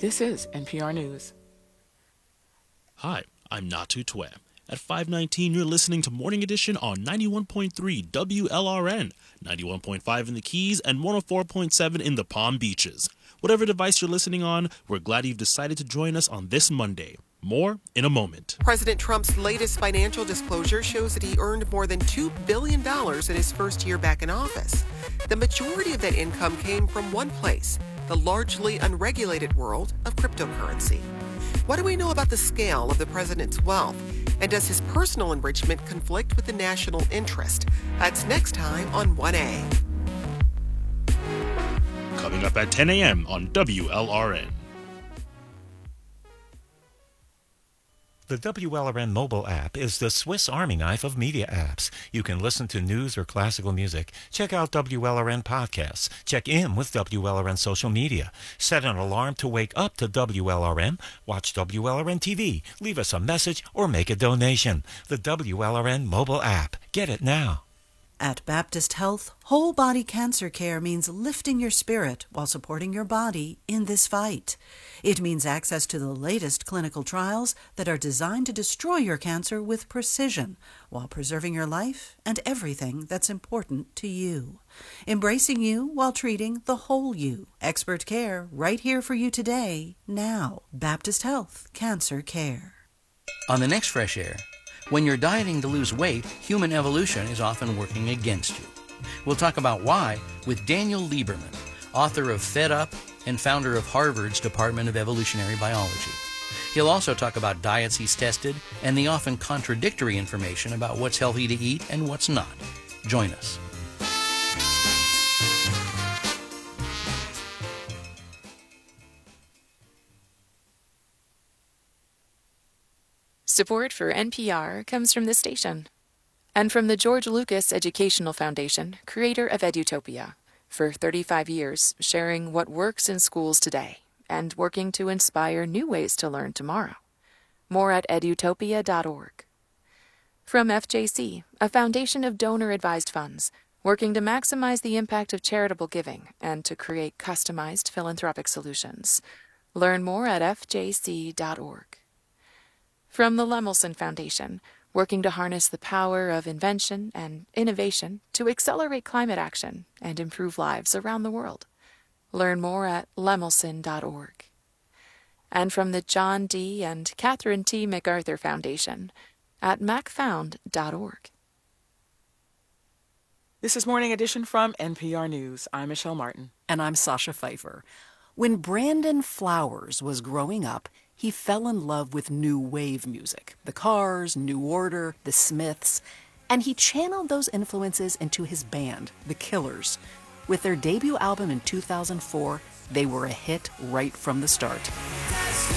This is NPR News. Hi, I'm Natu Twe. At 5:19, you're listening to Morning Edition on 91.3 WLRN, 91.5 in the Keys, and 104.7 in the Palm Beaches. Whatever device you're listening on, we're glad you've decided to join us on this Monday. More in a moment. President Trump's latest financial disclosure shows that he earned more than $2 billion in his first year back in office. The majority of that income came from one place, the largely unregulated world of cryptocurrency. What do we know about the scale of the president's wealth? And does his personal enrichment conflict with the national interest? That's next time on 1A. Coming up at 10 a.m. on WLRN. The WLRN mobile app is the Swiss Army knife of media apps. You can listen to news or classical music, check out WLRN podcasts, check in with WLRN social media, set an alarm to wake up to WLRN, watch WLRN TV, leave us a message, or make a donation. The WLRN mobile app. Get it now. At Baptist Health, whole body cancer care means lifting your spirit while supporting your body in this fight. It means access to the latest clinical trials that are designed to destroy your cancer with precision while preserving your life and everything that's important to you. Embracing you while treating the whole you. Expert care right here for you today, now. Baptist Health Cancer Care. On the next Fresh Air, when you're dieting to lose weight, human evolution is often working against you. We'll talk about why with Daniel Lieberman, author of Fed Up and founder of Harvard's Department of Evolutionary Biology. He'll also talk about diets he's tested and the often contradictory information about what's healthy to eat and what's not. Join us. Support for NPR comes from this station and from the George Lucas Educational Foundation, creator of Edutopia, for 35 years sharing what works in schools today and working to inspire new ways to learn tomorrow. More at edutopia.org. From FJC, a foundation of donor-advised funds, working to maximize the impact of charitable giving and to create customized philanthropic solutions. Learn more at fjc.org. From the Lemelson Foundation, working to harness the power of invention and innovation to accelerate climate action and improve lives around the world. Learn more at lemelson.org. And from the John D. and Catherine T. MacArthur Foundation at macfound.org. This is Morning Edition from NPR News. I'm Michelle Martin. And I'm Sasha Pfeiffer. When Brandon Flowers was growing up, he fell in love with new wave music. The Cars, New Order, The Smiths. And he channeled those influences into his band, The Killers. With their debut album in 2004, they were a hit right from the start.